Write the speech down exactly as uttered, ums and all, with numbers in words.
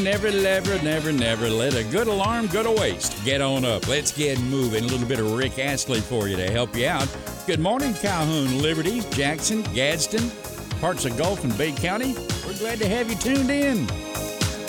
never, never, never, never let a good alarm go to waste. Get on up. Let's get moving. A little bit of Rick Astley for you to help you out. Good morning, Calhoun, Liberty, Jackson, Gadsden, parts of Gulf and Bay County. We're glad to have you tuned in.